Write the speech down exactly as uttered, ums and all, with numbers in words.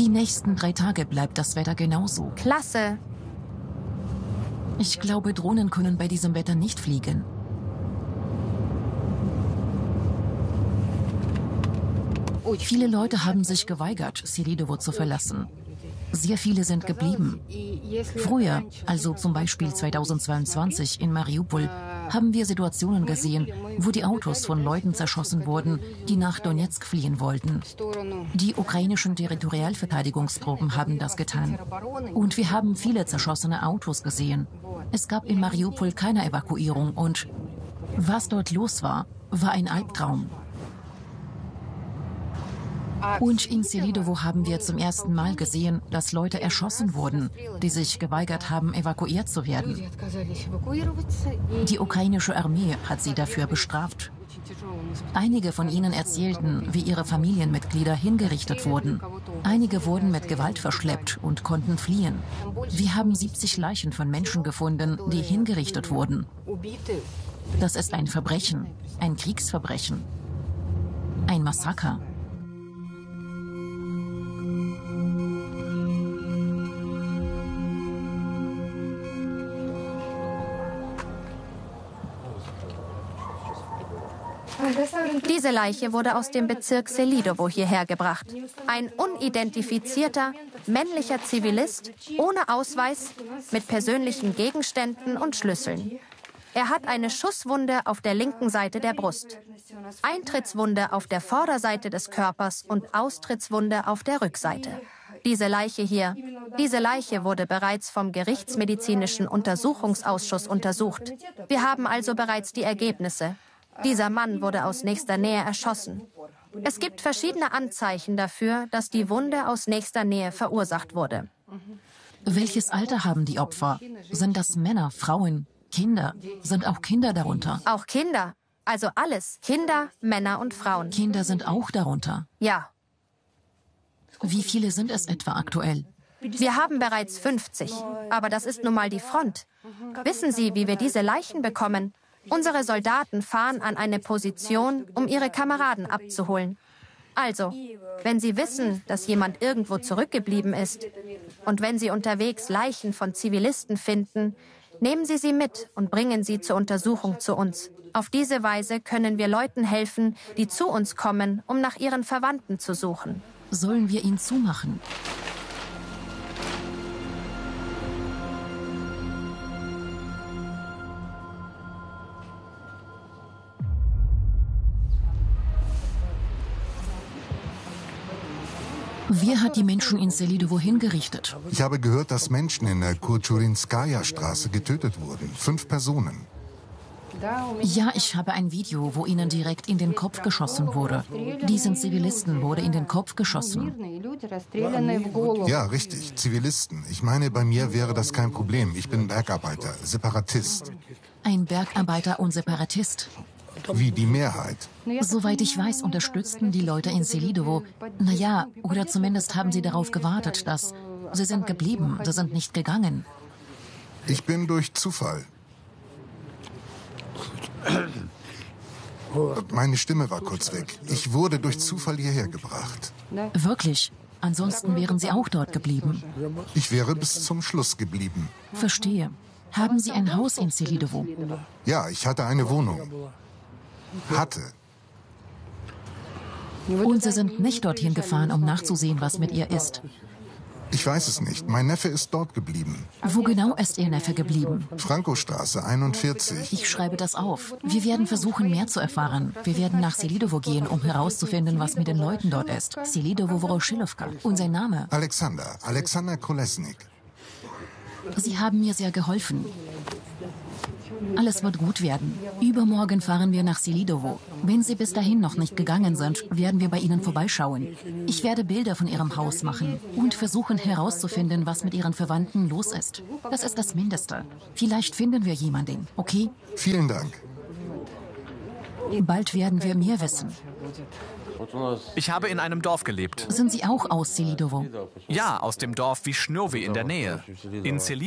Die nächsten drei Tage bleibt das Wetter genauso. Klasse. Ich glaube, Drohnen können bei diesem Wetter nicht fliegen. Viele Leute haben sich geweigert, Selidovo zu verlassen. Sehr viele sind geblieben. Früher, also zum Beispiel zweitausendzweiundzwanzig in Mariupol, haben wir Situationen gesehen, wo die Autos von Leuten zerschossen wurden, die nach Donezk fliehen wollten. Die ukrainischen Territorialverteidigungstruppen haben das getan. Und wir haben viele zerschossene Autos gesehen. Es gab in Mariupol keine Evakuierung und was dort los war, war ein Albtraum. Und in Selidovo haben wir zum ersten Mal gesehen, dass Leute erschossen wurden, die sich geweigert haben, evakuiert zu werden. Die ukrainische Armee hat sie dafür bestraft. Einige von ihnen erzählten, wie ihre Familienmitglieder hingerichtet wurden. Einige wurden mit Gewalt verschleppt und konnten fliehen. Wir haben siebzig Leichen von Menschen gefunden, die hingerichtet wurden. Das ist ein Verbrechen, ein Kriegsverbrechen, ein Massaker. Diese Leiche wurde aus dem Bezirk Selidovo hierher gebracht. Ein unidentifizierter, männlicher Zivilist, ohne Ausweis, mit persönlichen Gegenständen und Schlüsseln. Er hat eine Schusswunde auf der linken Seite der Brust, Eintrittswunde auf der Vorderseite des Körpers und Austrittswunde auf der Rückseite. Diese Leiche hier, diese Leiche wurde bereits vom Gerichtsmedizinischen Untersuchungsausschuss untersucht. Wir haben also bereits die Ergebnisse. Dieser Mann wurde aus nächster Nähe erschossen. Es gibt verschiedene Anzeichen dafür, dass die Wunde aus nächster Nähe verursacht wurde. Welches Alter haben die Opfer? Sind das Männer, Frauen, Kinder? Sind auch Kinder darunter? Auch Kinder. Also alles. Kinder, Männer und Frauen. Kinder sind auch darunter? Ja. Wie viele sind es etwa aktuell? Wir haben bereits fünfzig. Aber das ist nun mal die Front. Wissen Sie, wie wir diese Leichen bekommen? Unsere Soldaten fahren an eine Position, um ihre Kameraden abzuholen. Also, wenn Sie wissen, dass jemand irgendwo zurückgeblieben ist und wenn Sie unterwegs Leichen von Zivilisten finden, nehmen Sie sie mit und bringen sie zur Untersuchung zu uns. Auf diese Weise können wir Leuten helfen, die zu uns kommen, um nach ihren Verwandten zu suchen. Sollen wir ihn zumachen? Wer hat die Menschen in Selidovo hingerichtet? Ich habe gehört, dass Menschen in der Kurchurinskaya-Straße getötet wurden. Fünf Personen. Ja, ich habe ein Video, wo ihnen direkt in den Kopf geschossen wurde. Diesen Zivilisten wurde in den Kopf geschossen. Ja, richtig, Zivilisten. Ich meine, bei mir wäre das kein Problem. Ich bin Bergarbeiter, Separatist. Ein Bergarbeiter und Separatist? Wie die Mehrheit. Soweit ich weiß, unterstützten die Leute in Selidovo. Naja, oder zumindest haben sie darauf gewartet, dass... Sie sind geblieben, sie sind nicht gegangen. Ich bin durch Zufall. Meine Stimme war kurz weg. Ich wurde durch Zufall hierher gebracht. Wirklich? Ansonsten wären Sie auch dort geblieben? Ich wäre bis zum Schluss geblieben. Verstehe. Haben Sie ein Haus in Selidovo? Ja, ich hatte eine Wohnung. Hatte. Und Sie sind nicht dorthin gefahren, um nachzusehen, was mit ihr ist? Ich weiß es nicht. Mein Neffe ist dort geblieben. Wo genau ist Ihr Neffe geblieben? Frankostraße einundvierzig. Ich schreibe das auf. Wir werden versuchen, mehr zu erfahren. Wir werden nach Selidovo gehen, um herauszufinden, was mit den Leuten dort ist. Selidovo Voroshilovka. Und sein Name? Alexander. Alexander Kolesnik. Sie haben mir sehr geholfen. Alles wird gut werden. Übermorgen fahren wir nach Selidovo. Wenn Sie bis dahin noch nicht gegangen sind, werden wir bei Ihnen vorbeischauen. Ich werde Bilder von Ihrem Haus machen und versuchen herauszufinden, was mit Ihren Verwandten los ist. Das ist das Mindeste. Vielleicht finden wir jemanden, okay? Vielen Dank. Bald werden wir mehr wissen. Ich habe in einem Dorf gelebt. Sind Sie auch aus Selidovo? Ja, aus dem Dorf Vishnyowy in der Nähe. In Selidovo